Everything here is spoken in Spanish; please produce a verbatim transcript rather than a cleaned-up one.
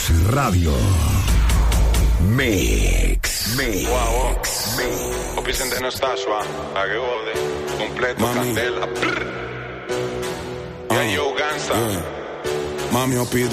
Radio. Mix. Mix. Wow, Mix. Ho presente non sta sua, a che ode. Completo candela. Yeah, yo, Gansa. Yeah. Mami, ho